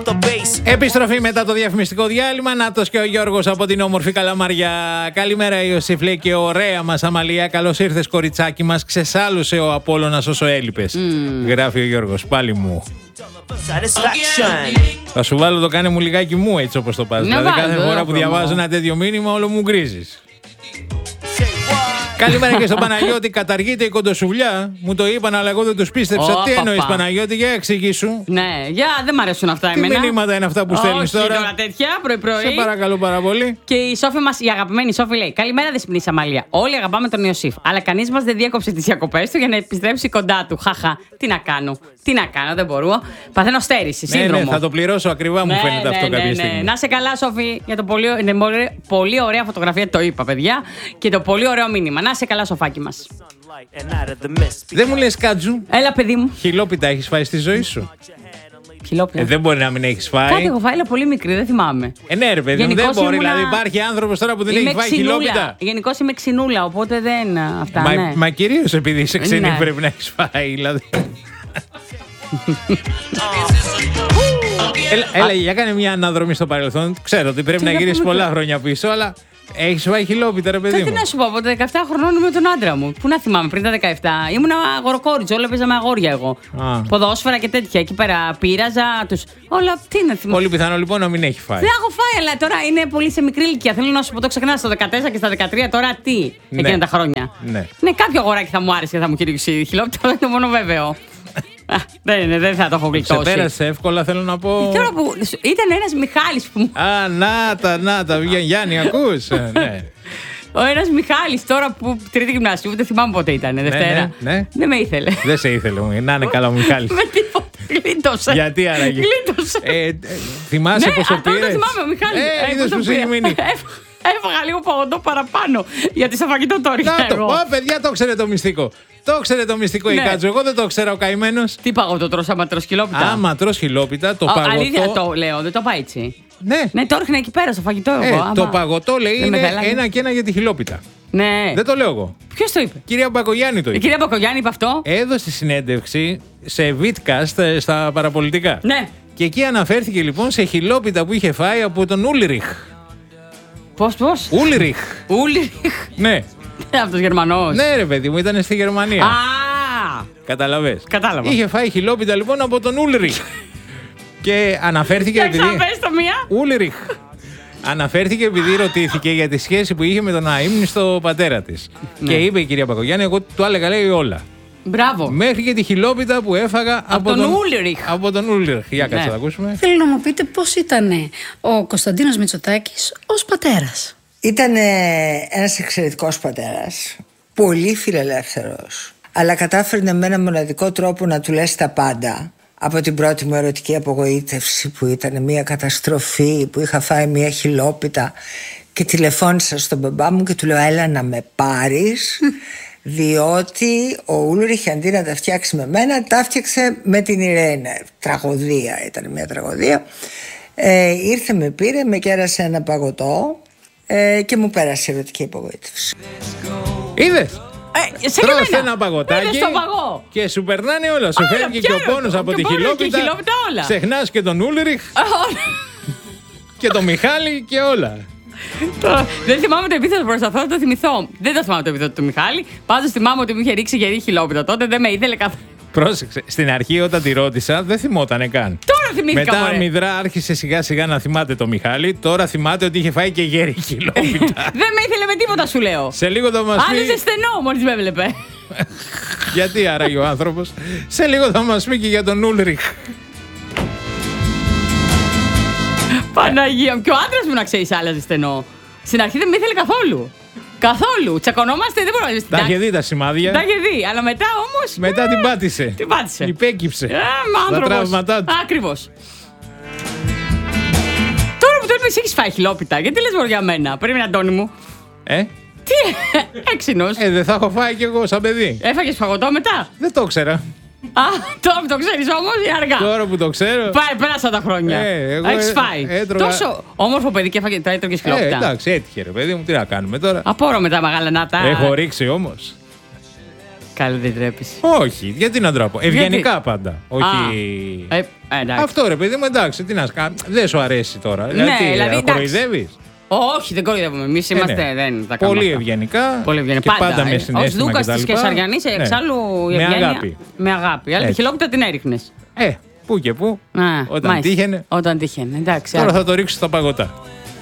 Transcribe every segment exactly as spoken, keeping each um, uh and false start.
Επιστροφή μετά το διαφημιστικό διάλειμμα. Νάτος και ο Γιώργος από την όμορφη Καλαμαριά. Καλημέρα, Ιωσήφ, λέει και ωραία μας Αμαλία. Καλώς ήρθες, κοριτσάκι μας. Ξεσάλωσε ο Απόλλωνας όσο έλειπες. Mm. Γράφει ο Γιώργος, πάλι μου. Θα σου βάλω το κάνε μου λιγάκι μου, έτσι όπως το πας. Δηλαδή κάθε φορά που διαβάζω ένα τέτοιο μήνυμα, όλο μου γκρίζεις. Καλημέρα και στον Παναγιώτη. Καταργείται η κοντοσουβλιά. Μου το είπαν, αλλά εγώ δεν τους πίστεψα. Oh, τι εννοείς, Παναγιώτη, για εξηγήσου. Ναι, για δεν μ' αρέσουν αυτά τι εμένα. Τι μηνύματα είναι αυτά που στέλνεις τώρα. Όχι τώρα τέτοια, πρωί-πρωί. Σε παρακαλώ πάρα πολύ. Και η Σόφη μας, η αγαπημένη Σόφη, λέει: Καλημέρα, δεσποινή Αμαλία. Όλοι αγαπάμε τον Ιωσήφ. Αλλά κανείς μας δεν διέκοψε τις διακοπές του για να επιστρέψει κοντά του. Χαχα, τι να κάνω. Τι να κάνω, δεν μπορώ. Παθαίνω στέρηση, σύνδρομο. Ναι, ναι, θα το πληρώσω ακριβά, μου ναι, φαίνεται ναι, αυτό ναι, κάποια ναι. στιγμή. Να σε καλά, Σόφη, για το πολύ, ναι, πολύ ωραία φωτογραφία, το είπα, παιδιά. Και το πολύ ωραίο μήνυμα. Να σε καλά, Σοφάκι μας. Δεν μου λες κάτζου. Έλα, παιδί μου. Χιλόπιτα έχεις φάει στη ζωή σου? Χιλόπιτα. Ε, δεν μπορεί να μην έχεις φάει. Κάτι έχω φάει, αλλά πολύ μικρή, δεν θυμάμαι. Ε, ναι, ρε παιδί μου, δεν μπορεί. Ήμουνα... Δηλαδή, υπάρχει άνθρωπος τώρα που δεν είμαι έχει φάει ξινούλα. χιλόπιτα. Γενικώς είμαι ξινούλα, οπότε δεν. Αυτά, μα, ναι. μα κυρίως επειδή είσαι ξινή, ναι. πρέπει να έχεις φάει, δηλαδή. Έλα, έλα, για κάνε μια αναδρομή στο παρελθόν. Ξέρω ότι πρέπει να γυρίσεις πολλά χρόνια πίσω, αλλά έχεις φάει χιλόπιτα, ρε παιδί μου. Τι να σου πω, από τα δεκαεπτά χρονών με τον άντρα μου. Πού να θυμάμαι, πριν τα δεκαεπτά. Ήμουν αγοροκόριτσο, όλα παίζαμε αγόρια εγώ. Α. Ποδόσφαιρα και τέτοια. Εκεί πέρα πείραζα τους. Όλα, τι να θυμάμαι. Πολύ πιθανό λοιπόν να μην έχει φάει. Δεν έχω φάει, αλλά τώρα είναι πολύ σε μικρή ηλικία. Θέλω να σου πω, το ξεχνά στο δεκατέσσερα και στα δεκατρία, τώρα τι. Ναι. Εκείνα τα χρόνια. Ναι. Ναι, κάποιο αγοράκι θα μου άρεσε και θα μου κηρύξει χιλόπιτα, αλλά είναι μόνο βέβαιο. Δεν, δεν θα το έχω γλιτώσει. Σε πέρασε εύκολα, θέλω να πω. Τώρα που ήταν ένας Μιχάλης που μου. Α, να τα, να τα, Γιάννη, ακούς. Ναι. Ο ένας Μιχάλης τώρα που τρίτη γυμνάσιο, ούτε θυμάμαι πότε ήταν, Δευτέρα. Ναι, ναι. Δεν με ήθελε. Δεν σε ήθελε, να είναι καλά ο Μιχάλης. Με τίποτα. Γλίτωσε. Γιατί άραγε? Γλίτωσε. Ε, θυμάσαι ναι, πόσο πήρες? Ναι, αυτό το θυμάμαι ο Μιχάλης. Ε, είδες πώς έχει μείνει. Έφαγα λίγο παγωτό παραπάνω. Γιατί στο φαγητό το ρίχνα εγώ. Ω, παιδιά, το ξέρετε το μυστικό. Το ξέρετε το μυστικό η Κάτζο. Εγώ δεν το ξέρω ο καημένος. Τι παγωτό τρως, άμα τρως χιλόπιτα? Άμα τρως χιλόπιτα, το παγωτό. Αλήθεια το λέω, δεν το πάει έτσι. Ναι. Ναι, το ρίχνα εκεί πέρα στο φαγητό εγώ. Ε, το παγωτό λέει είναι ένα και ένα για τη χιλόπιτα. Ναι. Δεν το λέω εγώ. Ποιος το είπε? Κυρία Μπακογιάννη το είπε. Η κυρία Μπακογιάννη είπε αυτό. Έδωσε συνέντευξη σε Vidcast στα παραπολιτικά. Ναι. Και εκεί αναφέρθηκε λοιπόν σε χιλόπιτα που είχε φάει από τον Ούλριχ. Πώς, πώς? Ούλριχ. Ούλριχ. Ναι. Αυτός Γερμανός. Ναι, ρε παιδί μου, ήταν στη Γερμανία. Α! Καταλαβες. Κατάλαβα. Είχε φάει χιλόπιτα λοιπόν από τον Ούλριχ. Και αναφέρθηκε Για επειδή. ξαναπες το μία. Ούλριχ. Αναφέρθηκε επειδή ρωτήθηκε για τη σχέση που είχε με τον αείμνηστο πατέρα της. Ναι. Και είπε η κυρία Πακογιάννη, εγώ του έλεγα λέει όλα. Μπράβο. Μέχρι και τη χιλόπιτα που έφαγα από, από τον Ούλριχ. Από τον Ούλριχ. Για κάτσε να ακούσουμε. Θέλω να μου πείτε πώς ήταν ο Κωνσταντίνος Μητσοτάκης ως πατέρας. Ήταν ένας εξαιρετικός πατέρας, πολύ φιλελεύθερος, αλλά κατάφερε με ένα μοναδικό τρόπο να του λες τα πάντα. Από την πρώτη μου ερωτική απογοήτευση που ήταν μια καταστροφή, που είχα φάει μια χιλόπιτα και τηλεφώνησα στον μπαμπά μου και του λέω έλα να με πάρεις, διότι ο Ούλριχ αντί να τα φτιάξει με μένα τα φτιάξε με την Ιρένα. Τραγωδία, ήταν μια τραγωδία. ε, Ήρθε, με πήρε, με κέρασε ένα παγωτό ε, και μου πέρασε ερωτική απογοήτευση. Είδες? Ε, Τρως ένα παγωτάκι παγό. και σου περνάνε όλα. Σου φεύγει και ο πόνος από τη χιλόπιτα. Ξεχνάς και τον Ούλριχ και τον Μιχάλη και όλα. Δεν θυμάμαι το επίθετο, προσπαθώ να το θυμηθώ. Δεν το θυμάμαι το επίθετο του Μιχάλη. Πάντως θυμάμαι ότι μου είχε ρίξει γερή χιλόπιτα τότε, δεν με ήθελε καθόλου. Πρόσεξε, στην αρχή όταν τη ρώτησα δεν θυμότανε καν. Τώρα θυμήθηκα. Μετά αμυδρά άρχισε σιγά σιγά να θυμάται το Μιχάλη. Τώρα θυμάται ότι είχε φάει και γέρη χιλόπιτα. Δεν με ήθελε με τίποτα, σου λέω. Σε λίγο θα μας πει. Άλλαζε στενό μόλις με έβλεπε. Γιατί άραγε ο άνθρωπος? Σε λίγο θα μας πει και για τον Ούλριχ. Παναγία μου. Και ο άντρας μου, να ξέρεις, άλλαζε στενό. Στην αρχή δεν με ήθελε καθόλου. Καθόλου. Τσακωνόμαστε, δεν μπορώ να. Τα είχε δει τα σημάδια. Τα είχε δει. Αλλά μετά όμως. Μετά την πάτησε. Την πάτησε. Υπέκυψε. Ε, τα τραύματά του. Ακριβώς. Τώρα που το είπες, έχεις φάει χιλόπιτα. Γιατί λες μόνο για μένα? Περίμενε, Αντώνη μου. Ε? Τι, έξινος. Ε, δεν θα έχω φάει κι εγώ σαν παιδί. Έφαγες φαγωτό μετά? Δεν το ήξερα. Α, τώρα που το ξέρεις όμως ή αργά? Τώρα που το ξέρω. Πάει, πέρασαν τα χρόνια. Ε, εγώ έχεις φάει. Έτρωγα... Τόσο όμορφο παιδί και έφαγε, τα έτρωγες χιλόπιτα. Ε, εντάξει, έτυχε ρε παιδί μου, τι να κάνουμε τώρα. Απόρω με τα μεγάλα να τα. Έχω ρίξει όμως. Καλή, δεν τρέπεις. Όχι, γιατί να ντραπώ. Ευγενικά Γιατί? πάντα. Όχι. Α, ε, εντάξει. Αυτό ρε παιδί μου, εντάξει, τι να σκά. Δεν σου αρέσει τώρα. Ναι, δηλαδή, δηλαδή, εντάξει. κοροϊδεύεις. Όχι, δεν κοροϊδεύουμε. Εμείς είμαστε. Ε, ναι. Δεν τα κάνουμε. Πολύ αυτά. ευγενικά. Πολύ ευγενικά. Και πάντα, πάντα με ε. συναίσθημα. Ως Δούκας της Κεσαριανής, ναι. εξάλλου η Με ευγένεια. αγάπη. Με αγάπη. Αλλά τη Έτσι. χιλόπιτα την έριχνες. Ε, πού και πού. Α, Όταν μάλιστα. τύχαινε. Όταν τύχαινε. Εντάξει. Τώρα άρα. θα το ρίξω στα παγωτά.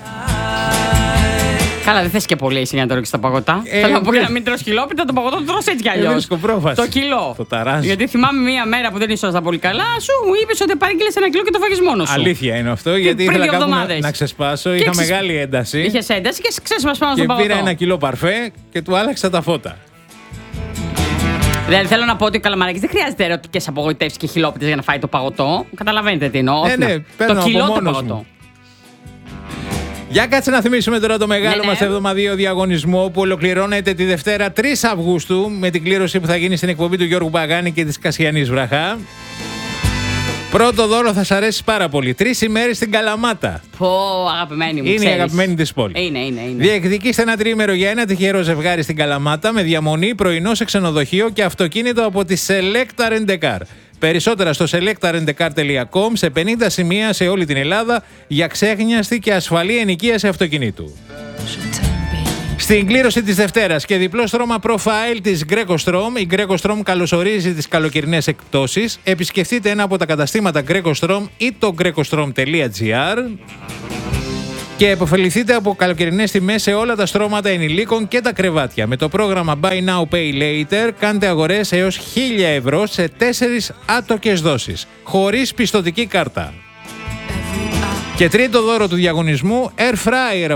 Καλά, δεν θες και πολύ εσύ για να το ρίξεις τα παγωτά. Ε, Θέλω να πω για ναι. να μην τρως χιλόπιτα, το παγωτό το τρως έτσι κι αλλιώς. βρίσκω πρόφαση. Το κιλό. Το ταράζω. Γιατί θυμάμαι μία μέρα που δεν ήσασταν πολύ καλά, σου μου είπες ότι παρήγγειλες ένα κιλό και το φάγεις μόνος σου. Αλήθεια είναι αυτό, γιατί πριν ήθελα δύο κάπου να, εβδομάδες. να ξεσπάσω. Και Είχα ξεσ- μεγάλη ένταση. Είχες ένταση και ξέσπασες πάνω Και στο παγωτό. πήρα ένα κιλό παρφέ και του άλλαξα τα φώτα. Δηλαδή θέλω να πω ότι ο Καλαμαράκης δεν χρειάζεται ερωτικές απογοητεύσεις και χιλόπιτες για να φάει το παγωτό. Καταλαβαίνετε τι εννοώ. Ναι, Όχι ναι, να- παίρνω το από κιλό το μόνος παγωτό. μου. Για κάτσε να θυμίσουμε τώρα το μεγάλο Ναι, ναι. μας εβδομαδιαίο διαγωνισμό που ολοκληρώνεται τη Δευτέρα τρεις Αυγούστου με την κλήρωση που θα γίνει στην εκπομπή του Γιώργου Παγάνη και της Κασιανής Βραχά. Πρώτο δώρο θα σας αρέσει πάρα πολύ. Τρεις ημέρες στην Καλαμάτα. Πω, αγαπημένη μου. Είναι η ξέρεις. αγαπημένη της πόλης. Είναι, είναι, είναι. Διεκδικήστε ένα τριήμερο για ένα τυχερό ζευγάρι στην Καλαμάτα με διαμονή, πρωινό σε ξενοδοχείο και αυτοκίνητο από τη Selecta Rent-A-Car. Περισσότερα στο selecta rent a car τελεία com σε πενήντα σημεία σε όλη την Ελλάδα για ξέχνιαστη και ασφαλή ενοικίαση αυτοκινήτου. Στην κλήρωση της Δευτέρας και διπλό στρώμα profile της GrecoStrom, η GrecoStrom καλωσορίζει τις καλοκαιρινές εκπτώσεις. Επισκεφτείτε ένα από τα καταστήματα GrecoStrom ή το grecostrom τελεία gr και επωφεληθείτε από καλοκαιρινές τιμές σε όλα τα στρώματα ενηλίκων και τα κρεβάτια. Με το πρόγραμμα Buy Now Pay Later κάντε αγορές έως χίλια ευρώ σε τέσσερις άτοκες δόσεις, χωρίς πιστωτική κάρτα. Και τρίτο δώρο του διαγωνισμού, Air Fryer